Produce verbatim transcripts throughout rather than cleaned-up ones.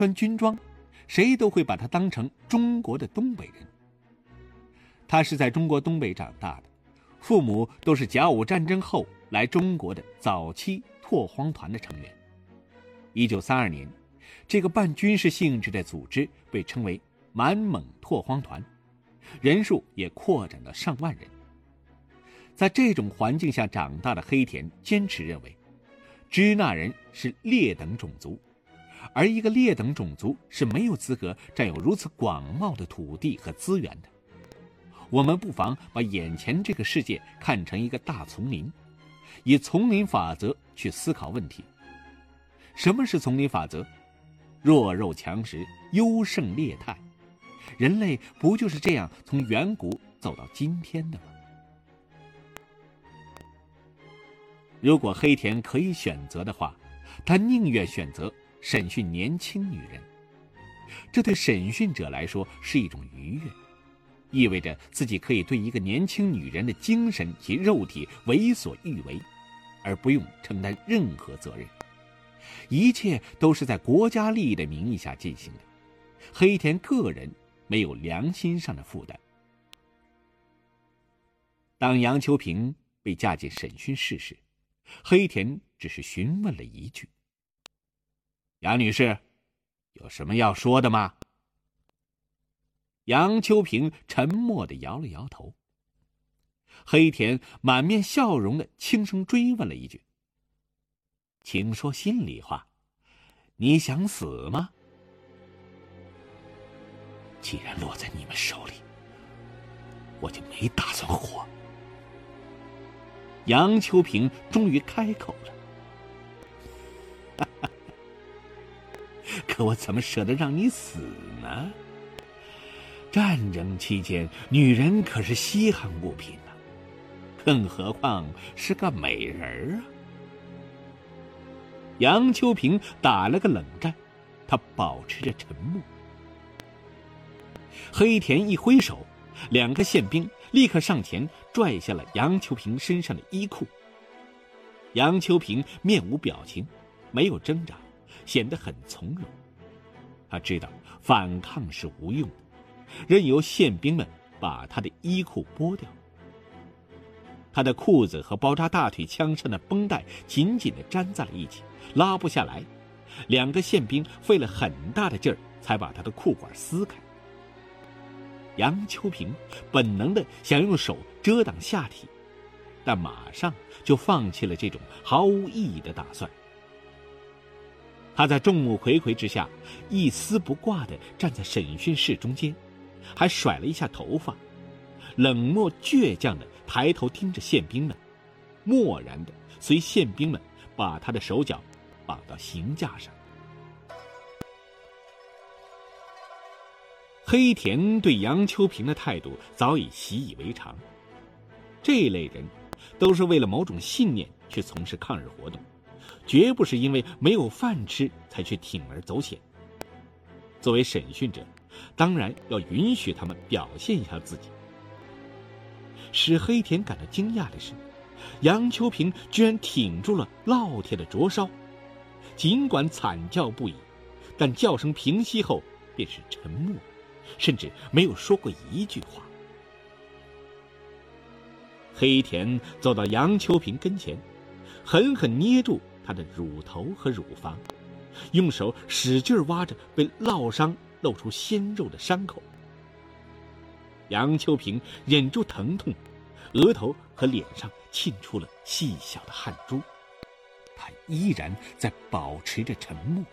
穿军装，谁都会把他当成中国的东北人。他是在中国东北长大的，父母都是甲午战争后来中国的早期拓荒团的成员。一九三二年，这个半军事性质的组织被称为满蒙拓荒团，人数也扩展到上万人。在这种环境下长大的黑田坚持认为，支那人是劣等种族，而一个劣等种族是没有资格占有如此广袤的土地和资源的。我们不妨把眼前这个世界看成一个大丛林，以丛林法则去思考问题。什么是丛林法则？弱肉强食，优胜劣汰。人类不就是这样从远古走到今天的吗？如果黑田可以选择的话，他宁愿选择审讯年轻女人。这对审讯者来说是一种愉悦，意味着自己可以对一个年轻女人的精神及肉体为所欲为，而不用承担任何责任。一切都是在国家利益的名义下进行的，黑田个人没有良心上的负担。当杨秋萍被架进审讯室时，黑田只是询问了一句：“杨女士，有什么要说的吗？”杨秋萍沉默地摇了摇头。黑田满面笑容地轻声追问了一句：“请说心里话，你想死吗？”既然落在你们手里，我就没打算活。杨秋萍终于开口了：“可我怎么舍得让你死呢？战争期间，女人可是稀罕物品呢、啊，更何况是个美人啊！”杨秋萍打了个冷战，她保持着沉默。黑田一挥手，两个宪兵立刻上前拽下了杨秋萍身上的衣裤。杨秋萍面无表情，没有挣扎，显得很从容。他知道反抗是无用的，任由宪兵们把他的衣裤剥掉。他的裤子和包扎大腿枪上的绷带紧紧地粘在了一起，拉不下来。两个宪兵费了很大的劲儿才把他的裤管撕开。杨秋萍本能地想用手遮挡下体，但马上就放弃了这种毫无意义的打算。他在众目睽睽之下一丝不挂地站在审讯室中间，还甩了一下头发，冷漠倔强地抬头盯着宪兵们，漠然地随宪兵们把他的手脚绑到刑架上。黑田对杨秋萍的态度早已习以为常，这类人都是为了某种信念去从事抗日活动，绝不是因为没有饭吃才去铤而走险。作为审讯者，当然要允许他们表现一下自己。使黑田感到惊讶的是，杨秋萍居然挺住了烙铁的灼烧，尽管惨叫不已，但叫声平息后便是沉默，甚至没有说过一句话。黑田走到杨秋萍跟前，狠狠捏住她的乳头和乳房，用手使劲挖着被烙伤露出鲜肉的伤口。杨秋萍忍住疼痛，额头和脸上沁出了细小的汗珠，她依然在保持着沉默。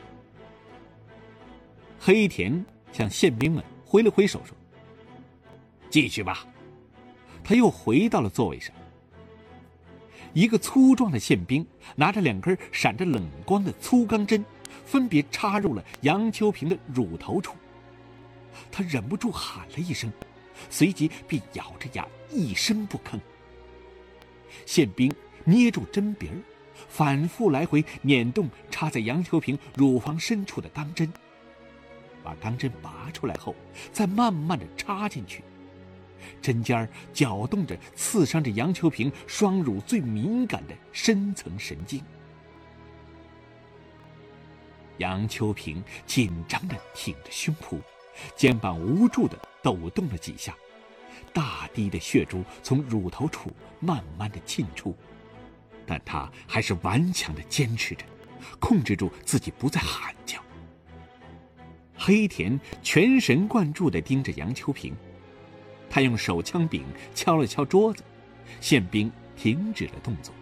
黑田向宪兵们挥了挥手说：“继续吧。”他又回到了座位上。一个粗壮的宪兵拿着两根闪着冷光的粗钢针，分别插入了杨秋萍的乳头处。他忍不住喊了一声，随即便咬着牙一声不吭。宪兵捏住针鼻儿，反复来回捻动插在杨秋萍乳房深处的钢针，把钢针拔出来后，再慢慢地插进去。针尖儿搅动着，刺伤着杨秋萍双乳最敏感的深层神经。 杨秋平紧张地挺着胸脯，肩膀无助地抖动了几下，大滴的血珠从乳头处慢慢地沁出，但他还是顽强地坚持着，控制住自己不再喊叫。黑田全神贯注地盯着杨秋平，他用手枪柄敲了敲桌子，宪兵停止了动作。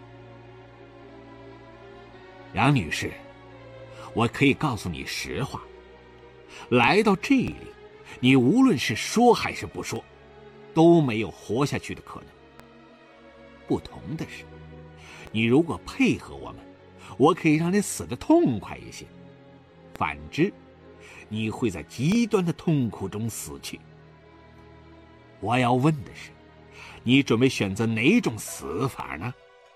杨女士，我可以告诉你实话，来到这里，你无论是说还是不说，都没有活下去的可能。不同的是，你如果配合我们，我可以让你死得痛快一些；反之，你会在极端的痛苦中死去。我要问的是，你准备选择哪种死法呢？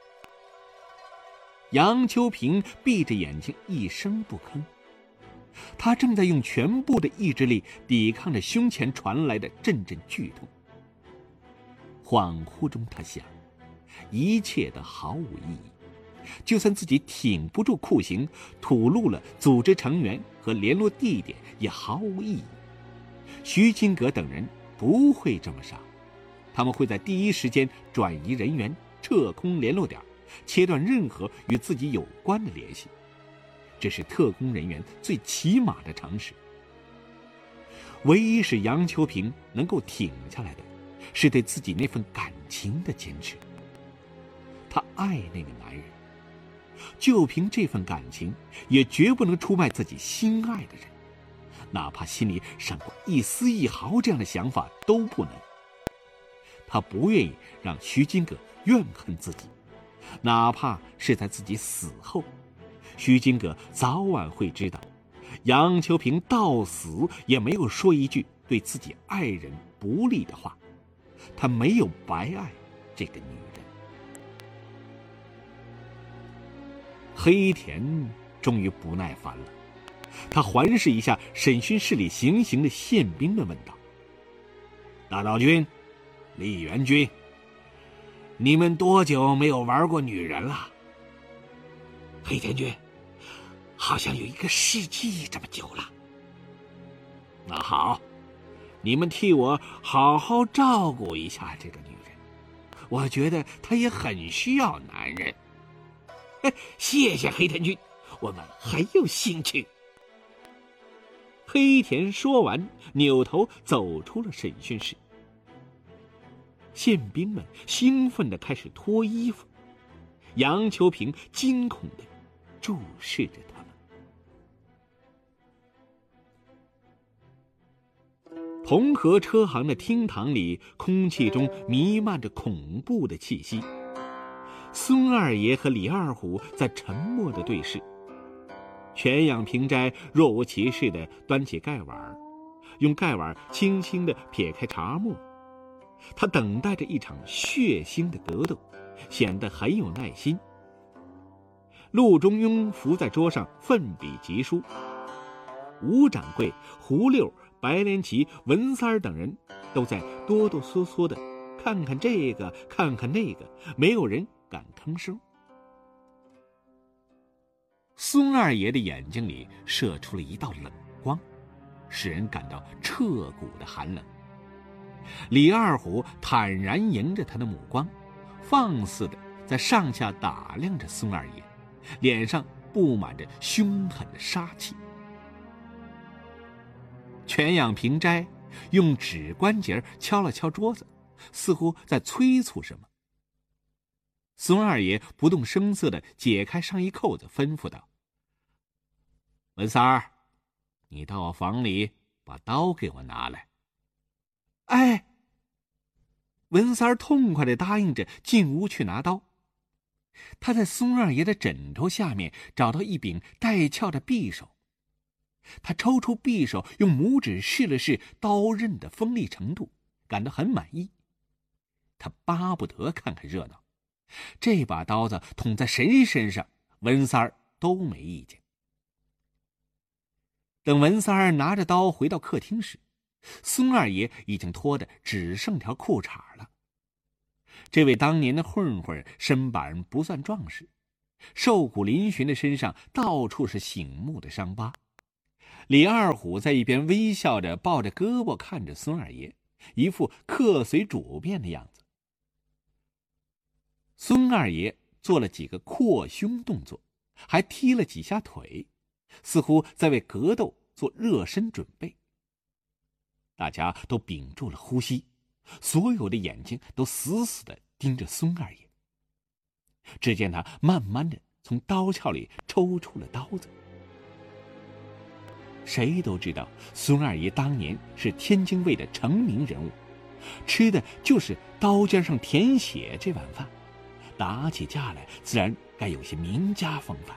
杨秋平闭着眼睛一声不吭，他正在用全部的意志力抵抗着胸前传来的阵阵剧痛。恍惚中他想，一切都毫无意义，就算自己挺不住酷刑，吐露了组织成员和联络地点也毫无意义。徐金阁等人不会这么傻，他们会在第一时间转移人员，撤空联络点，切断任何与自己有关的联系，这是特工人员最起码的常识。唯一使杨秋平能够挺下来的，是对自己那份感情的坚持。他爱那个男人，就凭这份感情，也绝不能出卖自己心爱的人，哪怕心里闪过一丝一毫这样的想法都不能。他不愿意让徐金阁怨恨自己，哪怕是在自己死后，徐金阁早晚会知道，杨秋平到死也没有说一句对自己爱人不利的话。他没有白爱这个女人。黑田终于不耐烦了，他环视一下审讯室里行刑的宪兵们，问道：大岛君、李元君，你们多久没有玩过女人了？黑田君，好像有一个世纪这么久了。那好，你们替我好好照顾一下这个女人，我觉得她也很需要男人。谢谢黑田君，我们很有兴趣。黑田说完，扭头走出了审讯室。宪兵们兴奋地开始脱衣服，杨秋平惊恐地注视着他们。同和车行的厅堂里，空气中弥漫着恐怖的气息。孙二爷和李二虎在沉默地对视。全养平斋若无其事地端起盖碗，用盖碗轻轻地撇开茶沫。他等待着一场血腥的格斗，显得很有耐心。陆中庸伏在桌上奋笔疾书，吴掌柜、胡六、白莲奇、文三儿等人都在哆哆嗦嗦地看看这个看看那个，没有人敢吭声。孙二爷的眼睛里射出了一道冷光，使人感到彻骨的寒冷。李二虎坦然迎着他的目光，放肆地在上下打量着孙二爷，脸上布满着凶狠的杀气。全养平斋用指关节敲了敲桌子，似乎在催促什么。孙二爷不动声色地解开上衣扣子，吩咐道：文三儿，你到我房里把刀给我拿来。哎，文三儿痛快地答应着，进屋去拿刀。他在孙二爷的枕头下面找到一柄带鞘的匕首，他抽出匕首，用拇指试了试刀刃的锋利程度，感到很满意。他巴不得看看热闹，这把刀子捅在谁身上，文三儿都没意见。等文三儿拿着刀回到客厅时，孙二爷已经脱得只剩条裤衩了。这位当年的混混身板不算壮实， 瘦骨嶙峋的身上到处是醒目的伤疤。李二虎在一边微笑着抱着胳膊看着孙二爷，一副客随主便的样子。孙二爷做了几个扩胸动作，还踢了几下腿，似乎在为格斗做热身准备。大家都屏住了呼吸，所有的眼睛都死死地盯着孙二爷。只见他慢慢地从刀鞘里抽出了刀子。谁都知道孙二爷当年是天津卫的成名人物，吃的就是刀尖上舔血这碗饭，打起架来自然该有些名家风范。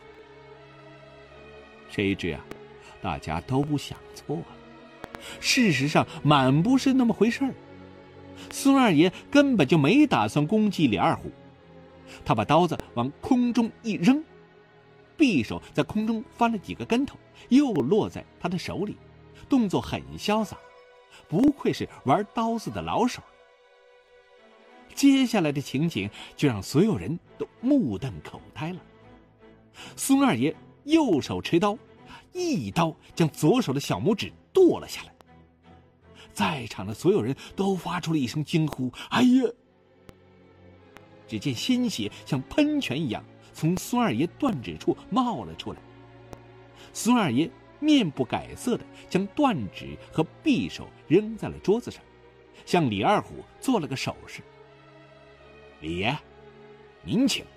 谁知啊，大家都想错了。事实上满不是那么回事儿。孙二爷根本就没打算攻击李二虎，他把刀子往空中一扔，匕首在空中翻了几个跟头，又落在他的手里，动作很潇洒，不愧是玩刀子的老手。接下来的情景就让所有人都目瞪口呆了。孙二爷右手持刀，一刀将左手的小拇指剁了下来。在场的所有人都发出了一声惊呼：哎呀！只见鲜血像喷泉一样从孙二爷断指处冒了出来。孙二爷面不改色地将断指和匕首扔在了桌子上，向李二虎做了个手势：李爷，您请。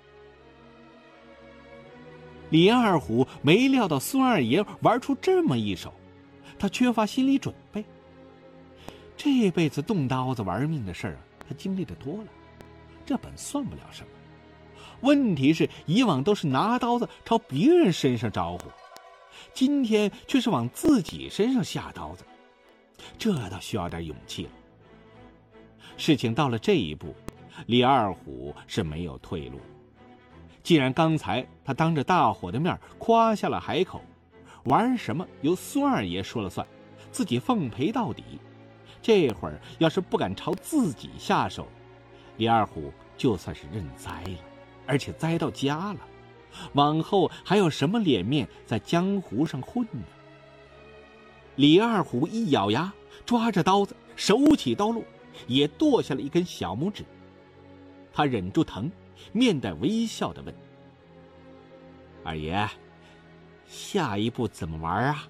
李二虎没料到孙二爷玩出这么一手，他缺乏心理准备。这辈子动刀子玩命的事儿啊，他经历的多了，这本算不了什么。问题是以往都是拿刀子朝别人身上招呼，今天却是往自己身上下刀子，这倒需要点勇气了。事情到了这一步，李二虎是没有退路。既然刚才他当着大伙的面夸下了海口，玩什么由孙二爷说了算，自己奉陪到底，这会儿要是不敢朝自己下手，李二虎就算是认栽了，而且栽到家了，往后还有什么脸面在江湖上混呢？李二虎一咬牙，抓着刀子，手起刀落，也剁下了一根小拇指。他忍住疼，面带微笑地问：二爷，下一步怎么玩啊？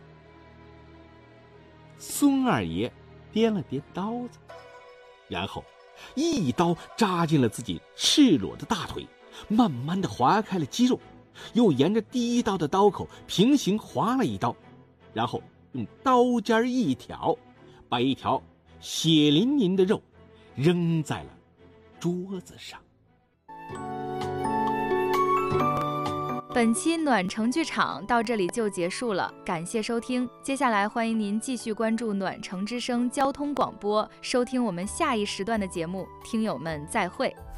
孙二爷掂了掂刀子，然后一刀扎进了自己赤裸的大腿，慢慢地划开了肌肉，又沿着第一刀的刀口平行划了一刀，然后用刀尖一挑，把一条血淋淋的肉扔在了桌子上。 本期暖城剧场到这里就结束了，感谢收听。接下来欢迎您继续关注暖城之声交通广播，收听我们下一时段的节目。听友们再会。